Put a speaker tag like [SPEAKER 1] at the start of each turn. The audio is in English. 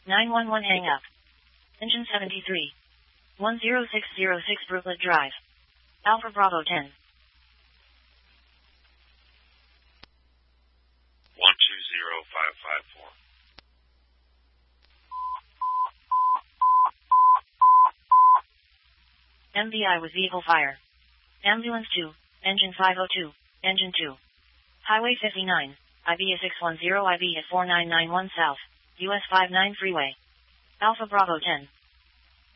[SPEAKER 1] 911 hang up. Engine 73. 10606 Brooklet Drive. Alpha Bravo 10.
[SPEAKER 2] 120554.
[SPEAKER 1] MVI with vehicle fire. Ambulance 2, engine 502, engine 2. Highway 59, IB is 610, IB is 4991 South, US 59 Freeway. Alpha Bravo 10.